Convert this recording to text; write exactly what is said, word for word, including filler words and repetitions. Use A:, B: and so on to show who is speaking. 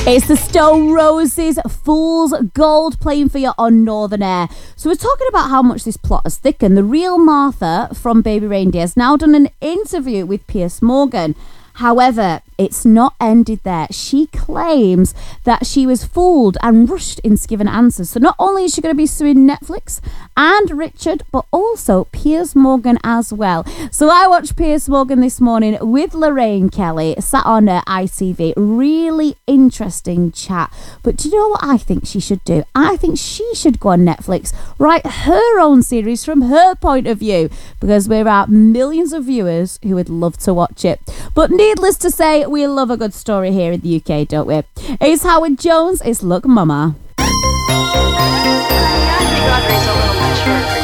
A: It's the Stone Roses, Fool's Gold, playing for you on Northern Air. So we're talking about how much this plot has thickened. The real Martha from Baby Reindeer has now done an interview with Piers Morgan. However, it's not ended there. She claims that she was fooled and rushed into giving answers. So not only is she going to be suing Netflix and Richard, but also Piers Morgan as well. So I watched Piers Morgan this morning with Lorraine Kelly, sat on her I T V. Really interesting chat. But do you know what I think she should do? I think she should go on Netflix, write her own series from her point of view, because there are millions of viewers who would love to watch it. But needless to say, we love a good story here in the U K, don't we? It's Howard Jones, it's Look Mama.
B: Yeah, I think Audrey's a little mature.